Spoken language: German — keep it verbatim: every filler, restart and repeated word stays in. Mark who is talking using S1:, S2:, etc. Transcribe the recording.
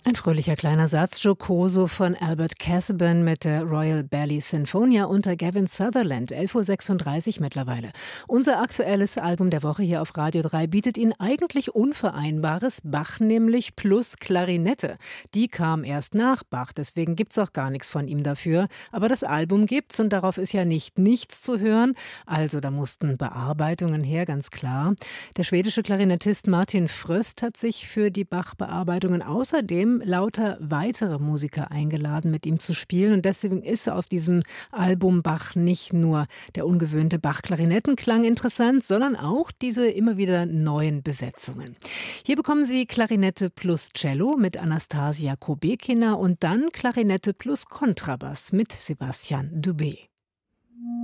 S1: Ein fröhlicher kleiner Satz, Jocoso von Albert Casaubon mit der Royal Ballet Sinfonia unter Gavin Sutherland, elf Uhr sechsunddreißig mittlerweile. Unser aktuelles Album der Woche hier auf Radio drei bietet Ihnen eigentlich Unvereinbares, Bach nämlich plus Klarinette. Die kam erst nach Bach, deswegen gibt's auch gar nichts von ihm dafür. Aber das Album gibt's und darauf ist ja nicht nichts zu hören. Also da mussten Bearbeitungen her, ganz klar. Der schwedische Klarinettist Martin Fröst hat sich für die Bach-Bearbeitungen außerdem lauter weitere Musiker eingeladen, mit ihm zu spielen. Und deswegen ist auf diesem Album Bach nicht nur der ungewöhnte Bach-Klarinettenklang interessant, sondern auch diese immer wieder neuen Besetzungen. Hier bekommen Sie Klarinette plus Cello mit Anastasia Kobekina und dann Klarinette plus Kontrabass mit Sebastian Dubé.